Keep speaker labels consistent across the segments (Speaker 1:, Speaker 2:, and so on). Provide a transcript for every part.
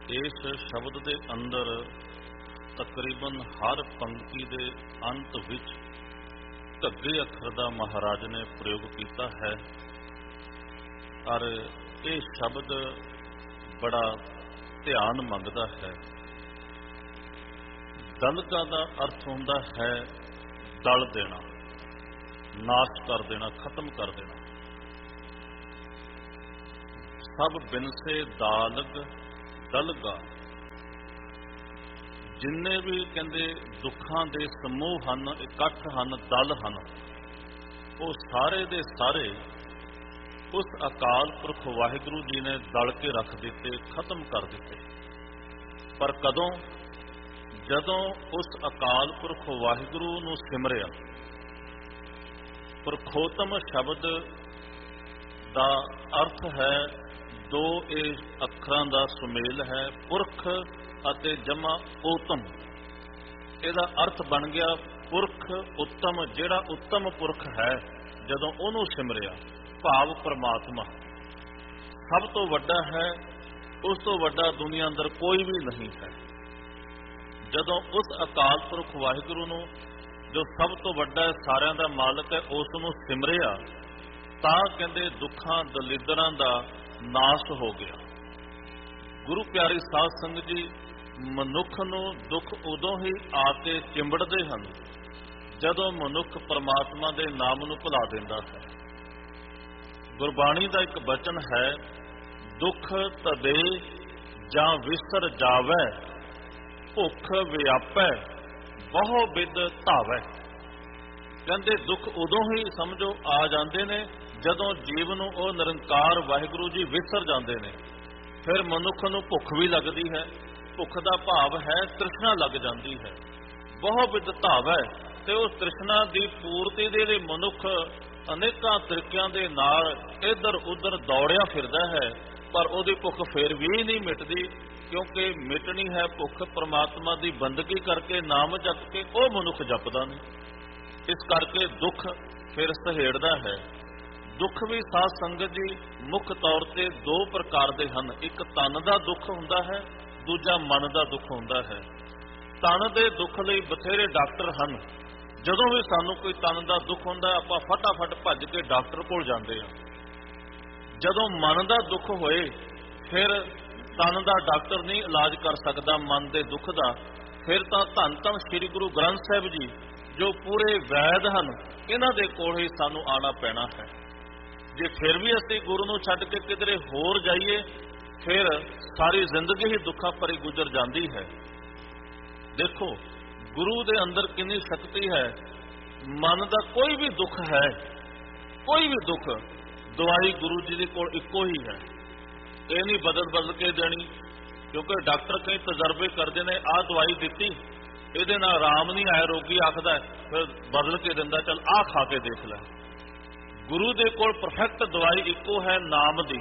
Speaker 1: ਇਸ ਸ਼ਬਦ ਦੇ ਅੰਦਰ ਤਕਰੀਬਨ ਹਰ ਪੰਕਤੀ ਦੇ ਅੰਤ ਵਿੱਚ ਘੱਗੇ ਅੱਖਰ ਦਾ ਮਹਾਰਾਜ ਨੇ ਪ੍ਰਯੋਗ ਕੀਤਾ ਹੈ ਔਰ ਇਹ ਸ਼ਬਦ ਬੜਾ ਧਿਆਨ ਮੰਗਦਾ ਹੈ। ਦਲਗਾ ਦਾ ਅਰਥ ਹੁੰਦਾ ਹੈ ਦਲ ਦੇਣਾ, ਨਾਸ਼ ਕਰ ਦੇਣਾ, ਖਤਮ ਕਰ ਦੇਣਾ। ਸਭ ਬਿਨਸੇ ਦਾਲਗ ਦਲਗਾ, ਜਿੰਨੇ ਵੀ ਕਹਿੰਦੇ ਦੁੱਖਾਂ ਦੇ ਸਮੂਹ ਹਨ, ਇਕੱਠ ਹਨ, ਦਲ ਹਨ, ਉਹ ਸਾਰੇ ਦੇ ਸਾਰੇ ਉਸ ਅਕਾਲ ਪੁਰਖ ਵਾਹਿਗੁਰੂ ਜੀ ਨੇ ਦਲ ਕੇ ਰੱਖ ਦਿੱਤੇ, ਖਤਮ ਕਰ ਦਿੱਤੇ। ਪਰ ਕਦੋਂ? ਜਦੋਂ ਉਸ ਅਕਾਲ ਪੁਰਖ ਵਾਹਿਗੁਰੂ ਨੂੰ ਸਿਮਰਿਆ। ਪੁਰਖੋਤਮ ਸ਼ਬਦ ਦਾ ਅਰਥ ਹੈ ਦੋ ਇਹ ਅੱਖਰਾਂ ਦਾ ਸੁਮੇਲ ਹੈ, ਪੁਰਖ ਅਤੇ ਜਮਾ ਓਤਮ। ਇਹਦਾ ਅਰਥ ਬਣ ਗਿਆ ਪੁਰਖ ਉੱਤਮ। ਜਿਹੜਾ ਉੱਤਮ ਪੁਰਖ ਹੈ, ਜਦੋਂ ਉਹਨੂੰ ਸਿਮਰਿਆ, ਭਾਵ ਪਰਮਾਤਮਾ ਸਭ ਤੋਂ ਵੱਡਾ ਹੈ, ਉਸ ਤੋਂ ਵੱਡਾ ਦੁਨੀਆ ਅੰਦਰ ਕੋਈ ਵੀ ਨਹੀਂ ਹੈ। ਜਦੋਂ ਉਸ ਅਕਾਲ ਪੁਰਖ ਵਾਹਿਗੁਰੂ ਨੂੰ, ਜੋ ਸਭ ਤੋਂ ਵੱਡਾ ਹੈ, ਸਾਰਿਆਂ ਦਾ ਮਾਲਕ ਹੈ, ਉਸ ਨੂੰ ਸਿਮਰਿਆ ਤਾਂ ਕਹਿੰਦੇ ਦੁੱਖਾਂ ਦਲਿੱਦਰਾਂ ਦਾ ਨਾਸ਼ ਹੋ ਗਿਆ। ਗੁਰੂ ਪਿਆਰੀ ਸਾਧ ਸੰਗਤ ਜੀ, ਮਨੁੱਖ ਨੂੰ ਦੁੱਖ ਉਦੋਂ ਹੀ ਆ ਕੇ ਚਿੰਬੜਦੇ ਹਨ ਜਦੋਂ ਮਨੁੱਖ ਪਰਮਾਤਮਾ ਦੇ ਨਾਮ ਨੂੰ ਭੁਲਾ ਦਿੰਦਾ ਹੈ। ਗੁਰਬਾਣੀ ਦਾ ਇੱਕ ਬਚਨ ਹੈ, ਦੁੱਖ ਤਦੇ ਜਾਂ ਵਿਸਰ ਜਾਵੈ, ਭੁੱਖ ਵਿਆਪੈ ਬਹੁ ਬਿਦ ਧਾਵੈ। ਕਹਿੰਦੇ ਦੁੱਖ ਉਦੋਂ ਹੀ ਸਮਝੋ ਆ ਜਾਂਦੇ ਨੇ ਜਦੋਂ ਜੀਵ ਨੂੰ ਉਹ ਨਿਰੰਕਾਰ ਵਾਹਿਗੁਰੂ ਜੀ ਵਿਸਰ ਜਾਂਦੇ ਨੇ। ਫਿਰ ਮਨੁੱਖ ਨੂੰ ਭੁੱਖ ਵੀ ਲੱਗਦੀ ਹੈ। ਭੁੱਖ ਦਾ ਭਾਵ ਹੈ ਤ੍ਰਿਸ਼ਨਾ ਲੱਗ ਜਾਂਦੀ ਹੈ। ਬਹੁ ਬਿਦ ਧਾਵੈ, ਤੇ ਉਸ ਤ੍ਰਿਸ਼ਨਾ ਦੀ ਪੂਰਤੀ ਦੇ ਲਈ ਮਨੁੱਖ ਅਨੇਕਾਂ ਤਰੀਕਿਆਂ ਦੇ ਨਾਲ ਇੱਧਰ ਉੱਧਰ ਦੌੜਿਆ ਫਿਰਦਾ ਹੈ, ਪਰ ਉਹਦੀ ਭੁੱਖ ਫਿਰ ਵੀ ਨਹੀਂ ਮਿਟਦੀ, ਕਿਉਂਕਿ ਮਿਟਣੀ ਹੈ ਭੁੱਖ ਪਰਮਾਤਮਾ ਦੀ ਬੰਦਗੀ ਕਰਕੇ, ਨਾਮ ਜਪ ਕੇ। ਉਹ ਮਨੁੱਖ ਜਪਦਾ ਨਹੀਂ। ਇਸ ਕਰਕੇ ਦੁੱਖ ਫਿਰ ਸਹੇੜਦਾ ਹੈ। ਦੁੱਖ ਵੀ ਸਾਧ ਸੰਗਤ ਜੀ ਮੁੱਖ ਤੌਰ ਤੇ ਦੋ ਪ੍ਰਕਾਰ ਦੇ ਹਨ। ਇੱਕ ਤਨ ਦਾ ਦੁੱਖ ਹੁੰਦਾ ਹੈ, ਦੂਜਾ ਮਨ ਦਾ ਦੁੱਖ ਹੁੰਦਾ ਹੈ। ਤਨ ਦੇ ਦੁੱਖ ਲਈ ਬਥੇਰੇ ਡਾਕਟਰ ਹਨ। ਜਦੋਂ ਵੀ ਸਾਨੂੰ ਕੋਈ ਤਨ ਦਾ ਦੁੱਖ ਹੁੰਦਾ, ਆਪਾਂ ਫਟਾਫਟ ਭੱਜ ਕੇ ਡਾਕਟਰ ਕੋਲ ਜਾਂਦੇ ਹਾਂ। ਜਦੋਂ ਮਨ ਦਾ ਦੁੱਖ ਹੋਏ, ਫਿਰ ਤਨ ਦਾ ਡਾਕਟਰ ਨਹੀਂ ਇਲਾਜ ਕਰ ਸਕਦਾ ਮਨ ਦੇ ਦੁੱਖ ਦਾ। ਫਿਰ ਤਾਂ ਧੰਨ ਧੰਨ ਸ੍ਰੀ ਗੁਰੂ ਗ੍ਰੰਥ ਸਾਹਿਬ ਜੀ, ਜੋ ਪੂਰੇ ਵੈਦ ਹਨ, ਇਹਨਾਂ ਦੇ ਕੋਲ ਹੀ ਸਾਨੂੰ ਆਉਣਾ ਪੈਣਾ ਹੈ। ਜੇ ਫਿਰ ਵੀ ਅਸੀਂ ਗੁਰੂ ਨੂੰ ਛੱਡ ਕੇ ਕਿਧਰੇ ਹੋਰ ਜਾਈਏ, ਫਿਰ ਸਾਰੀ ਜ਼ਿੰਦਗੀ ਹੀ ਦੁੱਖਾਂ ਭਰੀ ਗੁਜ਼ਰ ਜਾਂਦੀ ਹੈ। ਦੇਖੋ ਗੁਰੂ ਦੇ ਅੰਦਰ ਕਿੰਨੀ ਸ਼ਕਤੀ ਹੈ। ਮਨ ਦਾ ਕੋਈ ਵੀ ਦੁੱਖ ਹੈ, ਕੋਈ ਵੀ ਦੁੱਖ, ਦਵਾਈ ਗੁਰੂ ਜੀ ਦੇ ਕੋਲ ਇੱਕੋ ਹੀ ਹੈ। ਇਹ ਨਹੀਂ ਬਦਲ ਕੇ ਦੇਣੀ, ਕਿਉਂਕਿ ਡਾਕਟਰ ਕਈ ਤਜਰਬੇ ਕਰਦੇ ਨੇ, ਆਹ ਦਵਾਈ ਦਿੱਤੀ, ਇਹਦੇ ਨਾਲ ਆਰਾਮ ਨਹੀਂ ਆਇਆ, ਰੋਗੀ ਆਖਦਾ, ਫਿਰ ਬਦਲ ਕੇ ਦਿੰਦਾ, ਚੱਲ ਆਹ ਖਾ ਕੇ ਦੇਖ ਲੈ। ਗੁਰੂ ਦੇ ਕੋਲ ਪਰਫੈਕਟ ਦਵਾਈ ਇੱਕੋ ਹੈ, ਨਾਮ ਦੀ।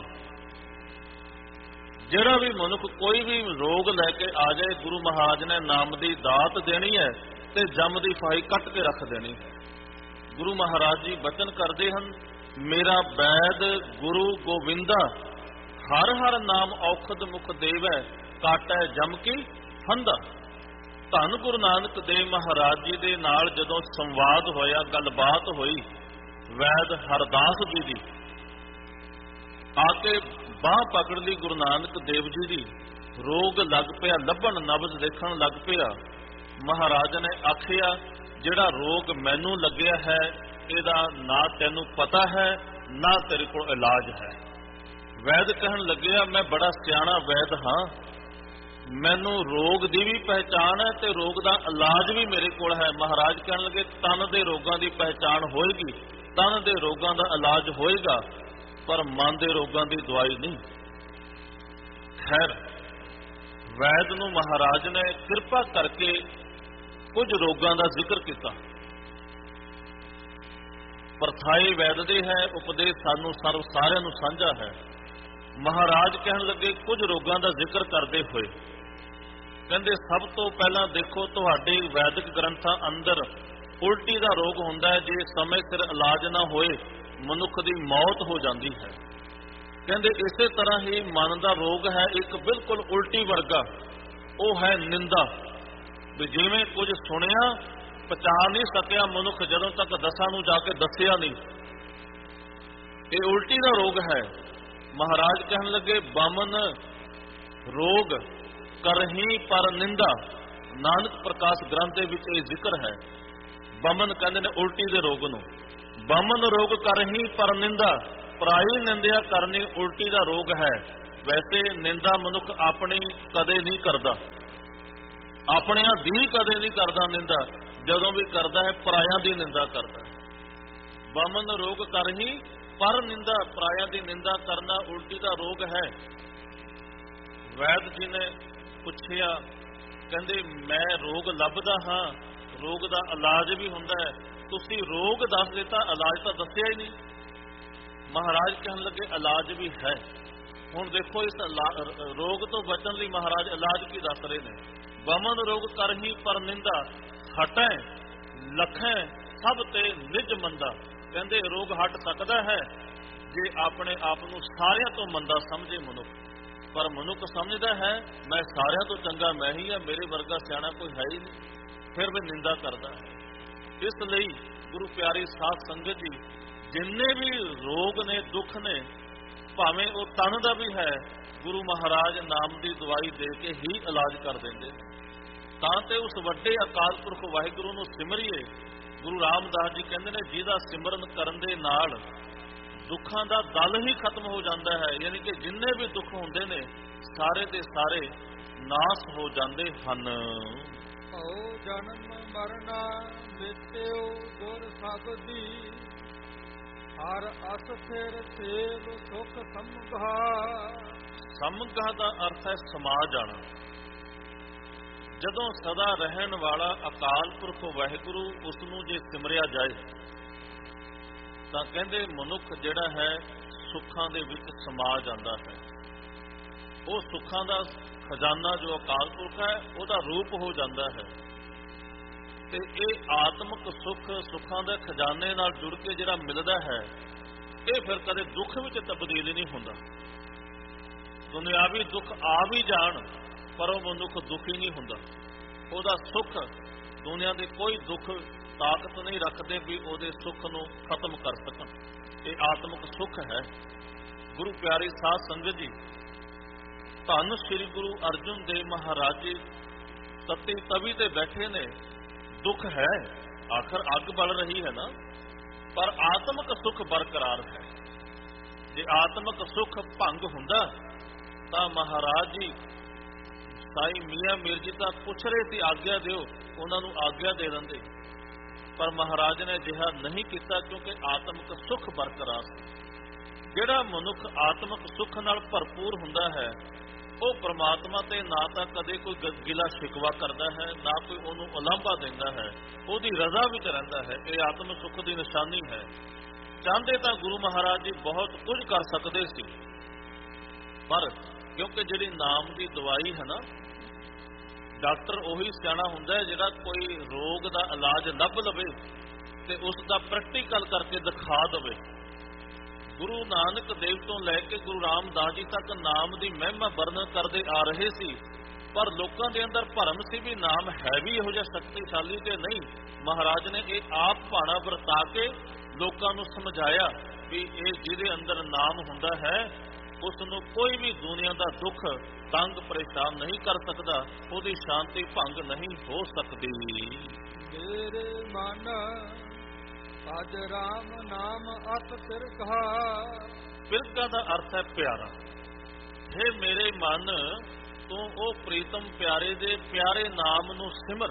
Speaker 1: ਜਿਹੜਾ ਵੀ ਮਨੁੱਖ ਕੋਈ ਵੀ ਰੋਗ ਲੈ ਕੇ ਆ ਜਾਏ, ਗੁਰੂ ਮਹਾਰਾਜ ਨੇ ਨਾਮ ਦੀ ਦਾਤ ਦੇਣੀ ਹੈ ਤੇ ਜਮ ਦੀ ਫਾਹੀ ਕੱਟ ਕੇ ਰੱਖ ਦੇਣੀ ਹੈ। ਗੁਰੂ ਮਹਾਰਾਜ ਜੀ ਬਚਨ ਕਰਦੇ ਹਨ, ਮੇਰਾ ਬੈਦ ਗੁਰੂ ਗੋਬਿੰਦਾ, ਹਰ ਹਰ ਨਾਮ ਔਖਦ ਮੁਖ ਦੇਵੈ, ਕਾਟੈ ਜਮ ਕੀ ਫੰਦਾ। ਧੰਨ ਗੁਰੂ ਨਾਨਕ ਦੇਵ ਮਹਾਰਾਜ ਜੀ ਦੇ ਨਾਲ ਜਦੋਂ ਸੰਵਾਦ ਹੋਇਆ, ਗੱਲਬਾਤ ਹੋਈ, ਵੈਦ ਹਰਦਾਸ ਜੀ ਦੀ ਆ ਕੇ ਬਾਂਹ ਪਕੜ ਲਈ ਗੁਰੂ ਨਾਨਕ ਦੇਵ ਜੀ ਦੀ। ਰੋਗ ਲੱਗ ਪਿਆ ਲੱਭਣ, ਨਬਜ਼ ਦੇਖਣ ਲੱਗ ਪਿਆ। ਮਹਾਰਾਜ ਨੇ ਆਖਿਆ, ਜਿਹੜਾ ਰੋਗ ਮੈਨੂੰ ਲੱਗਿਆ ਹੈ, ਇਹਦਾ ਨਾ ਤੈਨੂੰ ਪਤਾ ਹੈ, ਨਾ ਤੇਰੇ ਕੋਲ ਇਲਾਜ ਹੈ। ਵੈਦ ਕਹਿਣ ਲੱਗਿਆ, ਮੈਂ ਬੜਾ ਸਿਆਣਾ ਵੈਦ ਹਾਂ, ਮੈਨੂੰ ਰੋਗ ਦੀ ਵੀ ਪਹਿਚਾਣ ਹੈ ਤੇ ਰੋਗ ਦਾ ਇਲਾਜ ਵੀ ਮੇਰੇ ਕੋਲ ਹੈ। ਮਹਾਰਾਜ ਕਹਿਣ ਲੱਗੇ, ਤਨ ਦੇ ਰੋਗਾਂ ਦੀ ਪਹਿਚਾਣ ਹੋਏਗੀ, ਤਨ ਦੇ ਰੋਗਾਂ ਦਾ ਇਲਾਜ ਹੋਏਗਾ, ਪਰ ਮਨ ਦੇ ਰੋਗਾਂ ਦੀ ਦਵਾਈ ਨਹੀਂ। ਖੈਰ, ਵੈਦ ਨੂੰ ਮਹਾਰਾਜ ਨੇ ਕਿਰਪਾ ਕਰਕੇ ਕੁਝ ਰੋਗਾਂ ਦਾ ਜ਼ਿਕਰ ਕੀਤਾ। ਪਰਥਾਏ ਵੈਦ ਦੇ ਹੈ, ਉਪਦੇਸ਼ ਸਾਨੂੰ ਸਰਵ ਸਾਰਿਆਂ ਨੂੰ ਸਾਂਝਾ ਹੈ। ਮਹਾਰਾਜ ਕਹਿਣ ਲੱਗੇ, ਕੁਝ ਰੋਗਾਂ ਦਾ ਜ਼ਿਕਰ ਕਰਦੇ ਹੋਏ ਕਹਿੰਦੇ, ਸਭ ਤੋਂ ਪਹਿਲਾਂ ਦੇਖੋ, ਤੁਹਾਡੇ ਵੈਦਿਕ ਗ੍ਰੰਥਾਂ ਅੰਦਰ ਉਲਟੀ ਦਾ ਰੋਗ ਹੁੰਦਾ ਹੈ। ਜੇ ਸਮੇਂ ਸਿਰ ਇਲਾਜ ਨਾ ਹੋਏ, ਮਨੁੱਖ ਦੀ ਮੌਤ ਹੋ ਜਾਂਦੀ ਹੈ। ਕਹਿੰਦੇ ਇਸੇ ਤਰ੍ਹਾਂ ਹੀ ਮਨ ਦਾ ਰੋਗ ਹੈ ਇੱਕ ਬਿਲਕੁਲ ਉਲਟੀ ਵਰਗਾ, ਉਹ ਹੈ ਨਿੰਦਾ। ਵੀ ਜਿਵੇਂ ਕੁਝ ਸੁਣਿਆ ਪਛਾ ਨਹੀਂ ਸਕਿਆ ਮਨੁੱਖ ਜਦੋਂ ਤੱਕ ਦਸਾਂ ਨੂੰ ਜਾ ਕੇ ਦੱਸਿਆ ਨਹੀਂ, ਇਹ ਉਲਟੀ ਦਾ ਰੋਗ ਹੈ। ਮਹਾਰਾਜ ਕਹਿਣ ਲੱਗੇ ਬਮਨ ਰੋਗ ਕਰਹੀ ਪਰ ਨਿੰਦਾ, ਨਾਨਕ ਪ੍ਰਕਾਸ਼ ਗ੍ਰੰਥ ਦੇ ਵਿੱਚ ਇਹ ਜ਼ਿਕਰ ਹੈ। ਬਮਨ ਕਹਿੰਦੇ ਨੇ ਉਲਟੀ ਦੇ ਰੋਗ ਨੂੰ, ਬਮਨ ਰੋਗ ਕਰਹੀ ਪਰ ਨਿੰਦਾ, ਪਰਾਈ ਨਿੰਦਿਆ ਕਰਨੀ ਉਲਟੀ ਦਾ ਰੋਗ ਹੈ। ਵੈਸੇ ਨਿੰਦਾ ਮਨੁੱਖ ਆਪਣੀ ਕਦੇ ਨਹੀਂ ਕਰਦਾ, ਆਪਣਿਆਂ ਦੀ ਕਦੇ ਨਹੀਂ ਕਰਦਾ ਨਿੰਦਾ, ਜਦੋਂ ਵੀ ਕਰਦਾ ਹੈ ਪਰਾਇਆਂ ਦੀ ਨਿੰਦਾ ਕਰਦਾ। ਬਮਨ ਰੋਗ ਕਰਹੀ ਪਰ ਨਿੰਦਾ, ਪਰਾਇਆਂ ਦੀ ਨਿੰਦਾ ਕਰਨਾ ਉਲਟੀ ਦਾ ਰੋਗ ਹੈ। ਵੈਦ ਜੀ ਨੇ ਪੁੱਛਿਆ, ਕਹਿੰਦੇ ਮੈਂ ਰੋਗ ਲੱਭਦਾ ਹਾਂ, ਰੋਗ ਦਾ ਇਲਾਜ ਵੀ ਹੁੰਦਾ ਹੈ, ਤੁਸੀਂ ਰੋਗ ਦੱਸ ਦਿੱਤਾ, ਇਲਾਜ ਤਾਂ ਦੱਸਿਆ ਹੀ ਨਹੀਂ। ਮਹਾਰਾਜ ਕਹਿਣ ਲੱਗੇ ਇਲਾਜ ਵੀ ਹੈ। ਹੁਣ ਦੇਖੋ ਇਸ ਰੋਗ ਤੋਂ ਬਚਣ ਲਈ ਮਹਾਰਾਜ ਇਲਾਜ ਕੀ ਦੱਸ ਰਹੇ ਨੇ। ਬਮਨ ਰੋਗ ਕਰਹੀ ਪਰ ਨਿੰਦਾ, ਹਟੈ ਲਖੈ ਸਭ ਤੇ ਨਿਜ ਮੰਦਾ। ਕਹਿੰਦੇ ਰੋਗ ਹਟ ਸਕਦਾ ਹੈ ਜੇ ਆਪਣੇ ਆਪ ਨੂੰ ਸਾਰਿਆਂ ਤੋਂ ਮੰਦਾ ਸਮਝੇ ਮਨੁੱਖ। ਪਰ ਮਨੁੱਖ ਸਮਝਦਾ ਹੈ ਮੈਂ ਸਾਰਿਆਂ ਤੋਂ ਚੰਗਾ ਮੈਂ ਹੀ ਆ, ਮੇਰੇ ਵਰਗਾ ਸਿਆਣਾ ਕੋਈ ਹੈ ਹੀ ਨਹੀਂ, ਫਿਰ ਵੀ ਨਿੰਦਾ ਕਰਦਾ ਹੈ। ਇਸ ਲਈ ਗੁਰੂ ਪਿਆਰੀ ਸਾਧ ਸੰਗਤ ਜੀ, ਜਿੰਨੇ ਵੀ ਰੋਗ ਨੇ ਦੁੱਖ ਨੇ, ਭਾਵੇਂ ਉਹ ਤਨ ਦਾ ਵੀ ਹੈ, ਗੁਰੂ ਮਹਾਰਾਜ ਨਾਮ ਦੀ ਦਵਾਈ ਦੇ ਕੇ ਹੀ ਇਲਾਜ ਕਰ ਦਿੰਦੇ ਤਾਂ ਤੇ ਉਸ ਵੱਡੇ ਅਕਾਲ ਪੁਰਖ ਵਾਹਿਗੁਰੂ ਨੂੰ ਸਿਮਰੀਏ। ਗੁਰੂ ਰਾਮਦਾਸ ਜੀ ਕਹਿੰਦੇ ਨੇ ਜਿਹਦਾ ਸਿਮਰਨ ਕਰਨ ਦੇ ਨਾਲ ਦੁੱਖਾਂ ਦਾ ਦਲ ਹੀ ਖਤਮ ਹੋ ਜਾਂਦਾ ਹੈ, ਯਾਨੀ ਕਿ ਜਿੰਨੇ ਵੀ ਦੁੱਖ ਹੁੰਦੇ ਨੇ ਸਾਰੇ ਦੇ ਸਾਰੇ ਨਾਸ ਹੋ ਜਾਂਦੇ ਹਨ।
Speaker 2: ਓ ਜਨਮ ਮਰਨਾ ਮਿਟਿਓ ਦੁਰ ਸਬਦੀ, ਹਰ ਅਸ ਫਿਰ ਸੇਵ ਸੁਖ ਸਮਘਾ।
Speaker 1: ਸਮਘਾ ਦਾ ਅਰਥ ਹੈ ਸਮਾ ਜਾਣਾ। ਜਦੋਂ ਸਦਾ ਰਹਿਣ ਵਾਲਾ ਅਕਾਲ ਪੁਰਖ ਵਾਹਿਗੁਰੂ ਉਸ ਨੂੰ ਜੇ ਸਿਮਰਿਆ ਜਾਏ ਤਾਂ ਕਹਿੰਦੇ ਮਨੁੱਖ ਜਿਹੜਾ ਹੈ ਸੁੱਖਾਂ ਦੇ ਵਿੱਚ ਸਮਾ ਜਾਂਦਾ ਹੈ। ਉਹ ਸੁੱਖਾਂ ਦਾ ਖਜ਼ਾਨਾ ਜੋ ਅਕਾਲ ਪੁਰਖ ਹੈ ਉਹਦਾ ਰੂਪ ਹੋ ਜਾਂਦਾ ਹੈ। ਤੇ ਇਹ ਆਤਮਿਕ ਸੁੱਖ ਸੁੱਖਾਂ ਦੇ ਖਜ਼ਾਨੇ ਨਾਲ ਜੁੜ ਕੇ ਜਿਹੜਾ ਮਿਲਦਾ ਹੈ, ਇਹ ਫਿਰ ਕਦੇ ਦੁੱਖ ਵਿੱਚ ਤਬਦੀਲ ਨਹੀਂ ਹੁੰਦਾ। ਦੁਨਿਆਵੀ ਦੁੱਖ ਆ ਵੀ ਜਾਣ ਪਰ ਉਹ ਮਨੁੱਖ ਦੁਖੀ ਨਹੀਂ ਹੁੰਦਾ। ਉਹਦਾ ਸੁੱਖ, ਦੁਨੀਆ ਦੇ ਕੋਈ ਦੁੱਖ ਤਾਕਤ ਨਹੀਂ ਰੱਖਦੇ ਵੀ ਉਹਦੇ ਸੁੱਖ ਨੂੰ ਖਤਮ ਕਰ ਸਕਣ। ਇਹ ਆਤਮਿਕ ਸੁੱਖ ਹੈ। ਗੁਰੂ ਪਿਆਰੀ ਸਾਧ ਸੰਗਤ ਜੀ, ਧੰਨ ਸ੍ਰੀ ਗੁਰੂ ਅਰਜਨ ਦੇਵ ਮਹਾਰਾਜ ਜੀ ਤਤੀ ਤਵੀ ਤੇ ਬੈਠੇ ਨੇ। ਦੁੱਖ ਹੈ, ਆਖਰ ਅੱਗ ਬਲ ਰਹੀ ਹੈ ਨਾ, ਪਰ ਆਤਮਿਕ ਸੁੱਖ ਬਰਕਰਾਰ ਹੈ। ਜੇ ਆਤਮਿਕ ਸੁੱਖ ਭੰਗ ਹੁੰਦਾ ਤਾਂ ਮਹਾਰਾਜ ਜੀ ਸਾਈ ਮੀਆਂ ਮੀਰ ਜੀ ਤਾਂ ਪੁੱਛ ਰਹੇ ਸੀ ਆਗਿਆ ਦਿਓ, ਉਹਨਾਂ ਨੂੰ ਆਗਿਆ ਦੇ ਦਿੰਦੇ, ਪਰ ਮਹਾਰਾਜ ਨੇ ਅਜਿਹਾ ਨਹੀਂ ਕੀਤਾ ਕਿਉਂਕਿ ਆਤਮਿਕ ਸੁੱਖ ਬਰਕਰਾਰ ਸੀ। ਜਿਹੜਾ ਮਨੁੱਖ ਆਤਮਿਕ ਸੁੱਖ ਨਾਲ ਭਰਪੂਰ ਹੁੰਦਾ ਹੈ ਉਹ ਪ੍ਰਮਾਤਮਾ ਤੇ ਨਾ ਤਾਂ ਕਦੇ ਕੋਈ ਗਿਲਾ ਸ਼ਿਕਵਾ ਕਰਦਾ ਹੈ, ਨਾ ਕੋਈ ਉਹਨੂੰ ਉਲਾਂਭਾ ਦਿੰਦਾ ਹੈ, ਉਹਦੀ ਰਜ਼ਾ ਵਿੱਚ ਰਹਿੰਦਾ ਹੈ। ਇਹ ਆਤਮਿਕ ਸੁੱਖ ਦੀ ਨਿਸ਼ਾਨੀ ਹੈ। ਚਾਹੁੰਦੇ ਤਾਂ ਗੁਰੂ ਮਹਾਰਾਜ ਜੀ ਬਹੁਤ ਕੁਝ ਕਰ ਸਕਦੇ ਸੀ, ਪਰ ਕਿਉਂਕਿ ਜਿਹੜੀ ਨਾਮ ਦੀ ਦਵਾਈ ਹੈ ਨਾ, ਡਾਕਟਰ ਉਹੀ ਸਿਆਣਾ ਹੁੰਦਾ ਜਿਹੜਾ ਕੋਈ ਰੋਗ ਦਾ ਇਲਾਜ ਲੱਭ ਲਵੇ ਤੇ ਉਸ ਦਾ ਪ੍ਰੈਕਟੀਕਲ ਕਰਕੇ ਦਿਖਾ ਦੇਵੇ। ਗੁਰੂ ਨਾਨਕ ਦੇਵ ਤੋਂ ਲੈ ਕੇ ਗੁਰੂ ਰਾਮਦਾਸ ਜੀ ਤੱਕ ਨਾਮ ਦੀ ਮਹਿਮਾ ਵਰਣਨ ਕਰਦੇ ਆ ਰਹੇ ਸੀ, ਪਰ ਲੋਕਾਂ ਦੇ ਅੰਦਰ ਭਰਮ ਸੀ ਵੀ ਨਾਮ ਹੈ ਵੀ ਇਹੋ ਜਿਹਾ ਸ਼ਕਤੀਸ਼ਾਲੀ ਤੇ ਨਹੀਂ। ਮਹਾਰਾਜ ਨੇ ਇਹ ਆਪ ਭਾਣਾ ਵਰਤਾ ਕੇ ਲੋਕਾਂ ਨੂੰ ਸਮਝਾਇਆ ਵੀ ਇਹ ਜਿਹਦੇ ਅੰਦਰ ਨਾਮ ਹੁੰਦਾ ਹੈ ਉਸ ਨੂੰ ਕੋਈ ਵੀ ਦੁਨੀਆ ਦਾ ਦੁੱਖ ਤੰਗ ਪਰੇਸ਼ਾਨ ਨਹੀਂ ਕਰ ਸਕਦਾ, ਉਹਦੀ ਸ਼ਾਂਤੀ ਭੰਗ ਨਹੀਂ ਹੋ ਸਕਦੀ।
Speaker 2: ਮੇਰੇ ਮਨ ਅਜ ਰਾਮ ਨਾਮ ਅਤ ਤਿਰਖਾ।
Speaker 1: ਤਿਰਖਾ ਦਾ ਅਰਥ ਹੈ ਪਿਆਰਾ। ਹੇ ਮੇਰੇ ਮਨ, ਤੂੰ ਉਹ ਪ੍ਰੀਤਮ ਪਿਆਰੇ ਦੇ ਪਿਆਰੇ ਨਾਮ ਨੂੰ ਸਿਮਰ।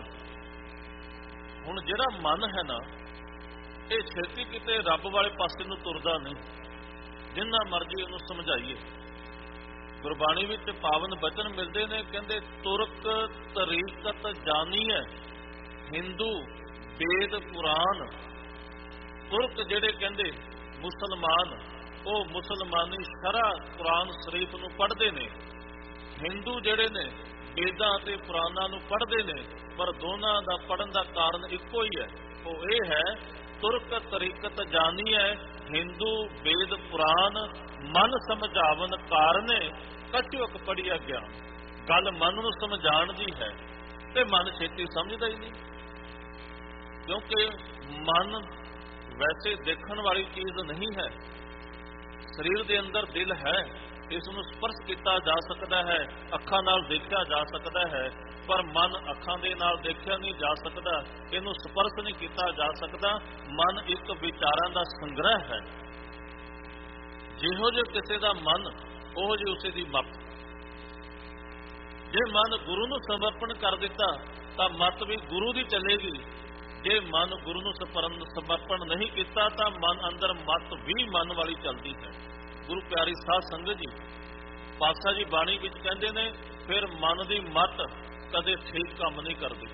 Speaker 1: ਹੁਣ ਜਿਹੜਾ ਮਨ ਹੈ ਨਾ, ਇਹ ਛੇਤੀ ਕਿਤੇ ਰੱਬ ਵਾਲੇ ਪਾਸੇ ਨੂੰ ਤੁਰਦਾ ਨਹੀਂ, ਜਿੰਨਾ ਮਰਜ਼ੀ ਉਹਨੂੰ ਸਮਝਾਈਏ। ਗੁਰਬਾਣੀ ਵਿੱਚ ਪਾਵਨ ਬਚਨ ਮਿਲਦੇ ਨੇ, ਕਹਿੰਦੇ ਤੁਰਕ ਤਰੀਕਤ ਜਾਣੀਐ ਹਿੰਦੂ ਵੇਦ ਪੁਰਾਣ। ਤੁਰਕ ਜਿਹੜੇ ਕਹਿੰਦੇ ਮੁਸਲਮਾਨ, ਉਹ ਮੁਸਲਮਾਨੀ ਸ਼ਰਅ ਕੁਰਾਨ ਸ਼ਰੀਫ ਨੂੰ ਪੜ੍ਹਦੇ ਨੇ। ਹਿੰਦੂ ਜਿਹੜੇ ਨੇ ਵੇਦਾਂ ਅਤੇ ਪੁਰਾਣਾਂ ਨੂੰ ਪੜ੍ਹਦੇ ਨੇ, ਪਰ ਦੋਨਾਂ ਦਾ ਪੜ੍ਹਨ ਦਾ ਕਾਰਨ ਇੱਕੋ ਹੀ ਹੈ, ਉਹ ਇਹ ਹੈ ਤੁਰਕ ਤਰੀਕਤ ਜਾਣੀਐ, ਹਿੰਦੂ ਵੇਦ ਪੁਰਾਣ, ਮਨ ਸਮਝਾਵਨ ਕਾਰਨੇ, ਕਛੁਕ ਪੜੀਆ ਗਿਆਨ। ਗੱਲ ਮਨ ਨੂੰ ਸਮਝਾਉਣ ਦੀ ਹੈ ਤੇ ਮਨ ਛੇਤੀ ਸਮਝਦਾ ਹੀ ਨਹੀਂ, ਕਿਉਂਕਿ ਮਨ ਵੈਸੇ ਦੇਖਣ ਵਾਲੀ ਚੀਜ਼ ਨਹੀਂ ਹੈ। ਸਰੀਰ ਦੇ ਅੰਦਰ ਦਿਲ ਹੈ, ਇਸ ਨੂੰ ਸਪਰਸ਼ ਕੀਤਾ ਜਾ ਸਕਦਾ ਹੈ, ਅੱਖਾਂ ਨਾਲ ਦੇਖਿਆ ਜਾ ਸਕਦਾ ਹੈ, ਪਰ ਮਨ ਅੱਖਾਂ ਦੇ ਨਾਲ ਦੇਖਿਆ ਨਹੀਂ ਜਾ ਸਕਦਾ, ਇਹਨੂੰ ਸਪਰਸ਼ ਨਹੀਂ ਕੀਤਾ ਜਾ ਸਕਦਾ। ਮਨ ਇੱਕ ਵਿਚਾਰਾਂ ਦਾ ਸੰਗ੍ਰਹਿ ਹੈ। ਜਿਹੋ ਜਿਹੇ ਕਿਸੇ ਦਾ ਮਨ, ਉਹੋ ਜਿਹੀ ਉਸੇ ਦੀ ਮੱਤ। ਜੇ ਮਨ ਗੁਰੂ ਨੂੰ ਸਮਰਪਣ ਕਰ ਦਿੱਤਾ ਤਾਂ ਮੱਤ ਵੀ ਗੁਰੂ ਦੀ ਚੱਲੇਗੀ। ਜੇ ਮਨ ਗੁਰੂ ਨੂੰ ਸਮਰਪਣ ਨਹੀਂ ਕੀਤਾ ਤਾਂ ਮਨ ਅੰਦਰ ਮੱਤ ਵੀ ਮਨ ਵਾਲੀ ਚੱਲਦੀ ਹੈ। ਗੁਰੂ ਪਿਆਰੀ ਸਾਧ ਸੰਗਤ ਜੀ, ਪਾਤਸ਼ਾਹ ਜੀ ਬਾਣੀ ਵਿੱਚ ਕਹਿੰਦੇ ਨੇ, ਫਿਰ ਮਨ ਦੀ ਮੱਤ ਕਦੇ ਠੀਕ ਕੰਮ ਨਹੀਂ ਕਰਦੀ।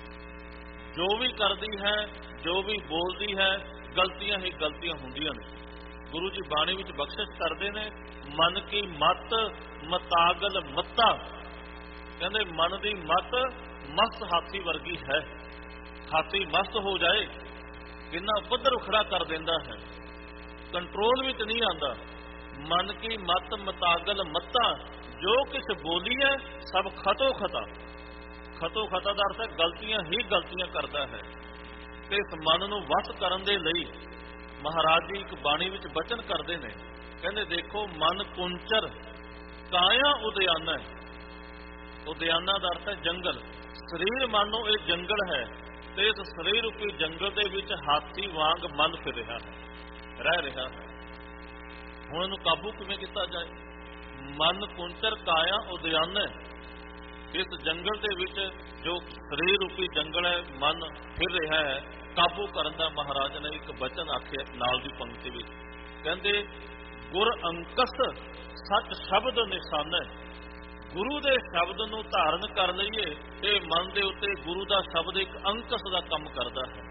Speaker 1: ਜੋ ਵੀ ਕਰਦੀ ਹੈ, ਜੋ ਵੀ ਬੋਲਦੀ ਹੈ, ਗਲਤੀਆਂ ਹੀ ਗਲਤੀਆਂ ਹੁੰਦੀਆਂ ਨੇ। ਗੁਰੂ ਜੀ ਬਾਣੀ ਵਿੱਚ ਬਖਸ਼ਿਸ਼ ਕਰਦੇ ਨੇ, ਮਨ ਕੀ ਮੱਤ ਮਤਾਗਲ ਮੱਤਾ। ਕਹਿੰਦੇ ਮਨ ਦੀ ਮੱਤ ਮਸਤ ਹਾਥੀ ਵਰਗੀ ਹੈ। ਹਾਥੀ ਮਸਤ ਹੋ ਜਾਏ ਕਿੰਨਾ ਪੱਧਰ ਉਖੜਾ ਕਰ ਦਿੰਦਾ ਹੈ, ਕੰਟਰੋਲ ਵਿੱਚ ਨਹੀਂ ਆਉਂਦਾ। ਮਨ ਕੀ ਮੱਤ ਮਤਾਗਲ ਮੱਤਾ, ਜੋ ਕਿਛ ਬੋਲੀ ਹੈ ਸਭ ਖਤੋ ਖਤਾ। ਖਤੋ ਖਤਾ ਦਾ ਅਰਥ ਹੈ ਗਲਤੀਆਂ ਹੀ ਗਲਤੀਆਂ ਕਰਦਾ ਹੈ। ਤੇ ਇਸ ਮਨ ਨੂੰ ਵਸ ਕਰਨ ਦੇ ਲਈ ਮਹਾਰਾਜ ਜੀ ਇੱਕ ਬਾਣੀ ਵਿੱਚ ਬਚਨ ਕਰਦੇ ਨੇ, ਕਹਿੰਦੇ ਦੇਖੋ ਮਨ ਕੁੰਚਰ ਕਾਇਆ ਉਦਿਆਨਾ। ਉਦਿਆਨਾ ਦਾ ਅਰਥ ਹੈ ਜੰਗਲ। ਸਰੀਰ ਮਾਨੋ ਇਹ ਜੰਗਲ ਹੈ ਤੇ ਇਸ ਸਰੀਰ ਰੂਪੀ ਜੰਗਲ ਦੇ ਵਿੱਚ ਹਾਥੀ ਵਾਂਗ ਮਨ ਫਿਰ ਰਿਹਾ ਹੈ, ਰਹਿ ਰਿਹਾ ਹੈ। ਹੁਣ ਇਹਨੂੰ ਕਾਬੂ ਕਿਵੇਂ ਕੀਤਾ ਜਾਏ? ਮਨ ਕੁੰਚਰ ਕਾਇਆ ਉਦਿਆਨਾ। ਇਸ ਜੰਗਲ ਦੇ ਵਿੱਚ ਜੋ ਸਰੀਰ ਰੂਪੀ ਜੰਗਲ ਹੈ, ਮਨ ਫਿਰ ਰਿਹਾ ਹੈ, ਕਾਬੂ ਕਰਨ ਦਾ ਮਹਾਰਾਜ ਨੇ ਇੱਕ ਬਚਨ ਆਖਿਆ ਨਾਲ ਦੀ ਪੰਕਤੀ ਵਿੱਚ। ਕਹਿੰਦੇ ਗੁਰ ਅੰਕਸ ਸੱਚ ਸ਼ਬਦ ਨਿਸ਼ਾਨਾ। ਗੁਰੂ ਦੇ ਸ਼ਬਦ ਨੂੰ ਧਾਰਨ ਕਰ ਲਈਏ ਤੇ ਮਨ ਦੇ ਉੱਤੇ ਗੁਰੂ ਦਾ ਸ਼ਬਦ ਇੱਕ ਅੰਕਸ ਦਾ ਕੰਮ ਕਰਦਾ ਹੈ।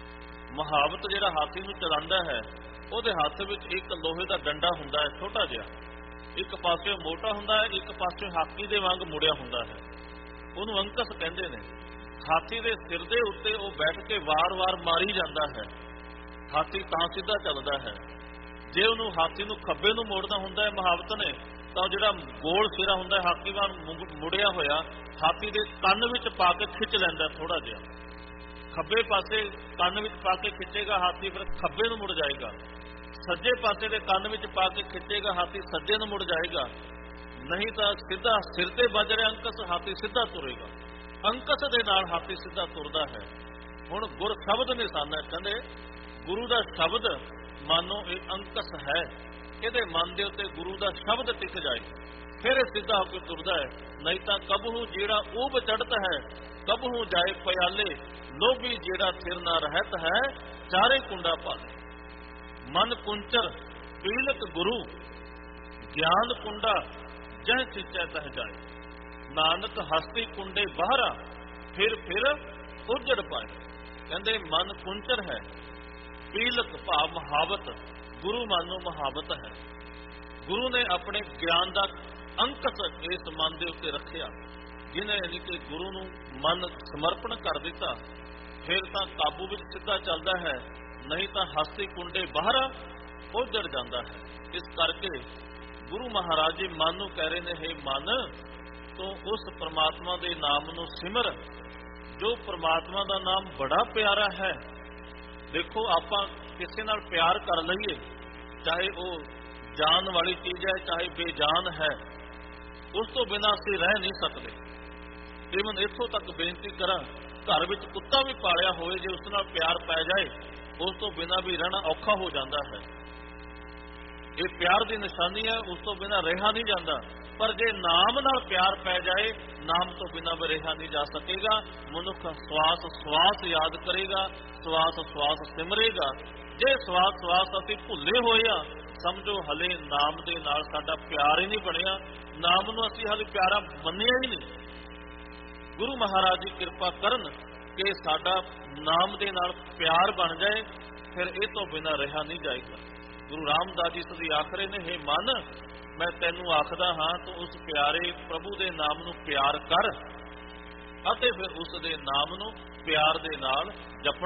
Speaker 1: ਮਹਾਵਤ ਜਿਹੜਾ ਹਾਥੀ ਨੂੰ ਚਲਾਉਂਦਾ ਹੈ, ਉਹਦੇ ਹੱਥ ਵਿੱਚ ਇੱਕ ਲੋਹੇ ਦਾ ਡੰਡਾ ਹੁੰਦਾ ਹੈ, ਛੋਟਾ ਜਿਹਾ। ਇੱਕ ਪਾਸੇ ਮੋਟਾ ਹੁੰਦਾ ਹੈ, ਇੱਕ ਪਾਸੇ ਹਾਥੀ ਦੇ ਵਾਂਗ ਮੁੜਿਆ ਹੁੰਦਾ ਹੈ। ਉਹਨੂੰ ਅੰਕਸ ਕਹਿੰਦੇ ਨੇ। ਹਾਥੀ ਦੇ ਸਿਰ ਦੇ ਉੱਤੇ ਉਹ ਬੈਠ ਕੇ ਵਾਰ-ਵਾਰ ਮਾਰੀ ਜਾਂਦਾ ਹੈ। ਹਾਥੀ ਤਾਂ ਸਿੱਧਾ ਚੱਲਦਾ ਹੈ। ਜੇ ਉਹਨੂੰ ਹਾਥੀ ਨੂੰ ਖੱਬੇ ਨੂੰ ਮੋੜਨਾ ਹੁੰਦਾ ਹੈ ਮਹਾਵਤ ਨੇ, ਤਾਂ ਜਿਹੜਾ ਗੋਲ ਸਿਰਾ ਹੁੰਦਾ ਹੈ ਹਾਥੀ ਵਾਂਗ ਮੁੜਿਆ ਹੋਇਆ, ਹਾਥੀ ਦੇ ਕੰਨ ਵਿੱਚ ਪਾ ਕੇ ਖਿੱਚ ਲੈਂਦਾ ਥੋੜਾ ਜਿਹਾ। ਖੱਬੇ ਪਾਸੇ ਕੰਨ ਵਿੱਚ ਪਾ ਕੇ ਖਿੱਚੇਗਾ ਹਾਥੀ, ਫਿਰ ਖੱਬੇ ਨੂੰ ਮੁੜ ਜਾਏਗਾ। ਸੱਜੇ ਪਾਸੇ ਦੇ ਕੰਨ ਵਿੱਚ ਪਾ ਕੇ ਖਿੱਚੇਗਾ ਹਾਥੀ, ਸੱਜੇ ਨੂੰ ਮੁੜ ਜਾਏਗਾ। ਨਹੀਂ ਤਾਂ ਸਿੱਧਾ ਸਿਰ ਤੇ ਵੱਜ ਰਿਹਾ ਅੰਕਸ, ਹਾਥੀ ਸਿੱਧਾ ਤੁਰੇਗਾ। ਅੰਕਸ ਦੇ ਨਾਲ ਹਾਥੀ ਸਿੱਧਾ ਤੁਰਦਾ ਹੈ। ਹੁਣ ਗੁਰ ਸ਼ਬਦ ਨਿਸ਼ਾਨਾ। ਕਹਿੰਦੇ ਗੁਰੂ ਦਾ ਸ਼ਬਦ ਮਾਨੋ ਇਹ ਅੰਕਸ ਹੈ, ਇਹਦੇ ਮਨ ਦੇ ਉੱਤੇ ਗੁਰੂ ਦਾ ਸ਼ਬਦ ਟਿਕ ਜਾਏ ਫਿਰ ਇਹ ਸਿੱਧਾ ਹੋ ਕੇ ਤੁਰਦਾ ਹੈ। ਨਹੀਂ ਤਾਂ ਕਬਹੂ ਜਿਹੜਾ ਊਬ ਚੜ੍ਹਤ ਹੈ, ਕਬਹੂ ਜਾਏ ਪਿਆਲੇ, ਲੋਭੀ ਜਿਹੜਾ ਸਿਰ ਨਾ ਰਹਿਤ ਹੈ, ਚਾਰੇ ਕੁੰਡਾ ਭਾਲੇ। ਮਨ ਕੁੰਚਰ ਪੀਲਕ ਗੁਰੂ, ਗਿਆਨ ਕੁੰਡਾ ਜਹ ਸਿੱਚੈ ਤਹ ਜਾਏ। ਨਾਨਕ ਹਸਤੀ ਕੁੰਡੇ ਬਾਹਰਾ, ਫਿਰ ਉਜੜ ਪਾਏ। ਕਹਿੰਦੇ ਮਨ ਕੁੰਚਰ ਹੈ, ਪੀਲਕ ਭਾਵ ਮਹਾਵਤ, ਗੁਰੂ ਮਨ ਨੂੰ ਮਹਾਵਤ ਹੈ। ਗੁਰੂ ਨੇ ਆਪਣੇ ਗਿਆਨ ਦਾ ਅੰਕਸ ਇਸ ਮਨ ਦੇ ਉੱਤੇ ਰੱਖਿਆ। ਜਿਹਨੇ ਯਾਨੀ ਕਿ ਗੁਰੂ ਨੂੰ ਮਨ ਸਮਰਪਣ ਕਰ ਦਿੱਤਾ, ਫਿਰ ਤਾਂ ਕਾਬੂ ਵਿੱਚ ਸਿੱਧਾ ਚੱਲਦਾ ਹੈ, ਨਹੀਂ ਤਾਂ ਹਸਤੀ ਕੁੰਡੇ ਬਾਹਰਾ ਉਜੜ ਜਾਂਦਾ ਹੈ। ਇਸ ਕਰਕੇ ਗੁਰੂ ਮਹਾਰਾਜ ਜੀ ਮਨ ਨੂੰ ਕਹਿ ਰਹੇ ਨੇ, ਹੇ ਮਨ ਤੂੰ ਉਸ ਪ੍ਰਮਾਤਮਾ ਦੇ ਨਾਮ ਨੂੰ ਸਿਮਰ ਜੋ ਪ੍ਰਮਾਤਮਾ ਦਾ ਨਾਮ ਬੜਾ ਪਿਆਰਾ ਹੈ। ਦੇਖੋ ਆਪਾਂ ਕਿਸੇ ਨਾਲ ਪਿਆਰ ਕਰ ਲਈਏ, ਚਾਹੇ ਉਹ ਜਾਨ ਵਾਲੀ ਚੀਜ਼ ਹੈ ਚਾਹੇ ਬੇਜਾਨ ਹੈ, ਉਸ ਤੋਂ ਬਿਨਾਂ ਅਸੀਂ ਰਹਿ ਨਹੀਂ ਸਕਦੇ। ਇਵਨ ਇੱਥੋਂ ਤੱਕ ਬੇਨਤੀ ਕਰਾਂ, ਘਰ ਵਿੱਚ ਕੁੱਤਾ ਵੀ ਪਾਲਿਆ ਹੋਵੇ, ਜੇ ਉਸ ਨਾਲ ਪਿਆਰ ਪੈ ਜਾਏ ਉਸ ਤੋਂ ਬਿਨਾਂ ਵੀ ਰਹਿਣਾ ਔਖਾ ਹੋ ਜਾਂਦਾ ਹੈ। ਇਹ ਪਿਆਰ ਦੀ ਨਿਸ਼ਾਨੀ ਹੈ, ਉਸ ਤੋਂ ਬਿਨਾਂ ਰਿਹਾ ਨਹੀਂ ਜਾਂਦਾ। ਪਰ ਜੇ ਨਾਮ ਨਾਲ ਪਿਆਰ ਪੈ ਜਾਏ, ਨਾਮ ਤੋਂ ਬਿਨਾਂ ਵੀ ਰਿਹਾ ਨਹੀਂ ਜਾ ਸਕੇਗਾ। ਮਨੁੱਖ ਸਵਾਸ ਸਵਾਸ ਯਾਦ ਕਰੇਗਾ, ਸਵਾਸ ਸਵਾਸ ਸਿਮਰੇਗਾ। ਜੇ ਸਵਾਸ ਸਵਾਸ ਅਸੀਂ ਭੁੱਲੇ ਹੋਏ ਆ, ਸਮਝੋ ਹਲੇ ਨਾਮ ਦੇ ਨਾਲ ਸਾਡਾ ਪਿਆਰ ਹੀ ਨਹੀਂ ਬਣਿਆ, ਨਾਮ ਨੂੰ ਅਸੀਂ ਹਲੇ ਪਿਆਰਾ ਮੰਨਿਆ ਹੀ ਨਹੀਂ। ਗੁਰੂ ਮਹਾਰਾਜ ਜੀ ਕਿਰਪਾ ਕਰਨ ਕਿ ਸਾਡਾ ਨਾਮ ਦੇ ਨਾਲ ਪਿਆਰ ਬਣ ਜਾਏ, ਫਿਰ ਇਹ ਤੋਂ ਬਿਨਾਂ ਰਿਹਾ ਨਹੀਂ ਜਾਏਗਾ। ਗੁਰੂ ਰਾਮਦਾਸ ਜੀ ਸਦੀ ਆਖਰੇ ਨੇ, ਹੇ ਮਨ ਮੈਂ ਤੈਨੂੰ ਆਖਦਾ ਹਾਂ, ਤੂੰ ਉਸ ਪਿਆਰੇ ਪ੍ਰਭੂ ਦੇ ਨਾਮ ਨੂੰ ਪਿਆਰ ਕਰ ਅਤੇ ਫਿਰ ਉਸ ਦੇ ਨਾਮ ਨੂੰ ਪਿਆਰ ਦੇ ਨਾਲ ਜਪਣਾ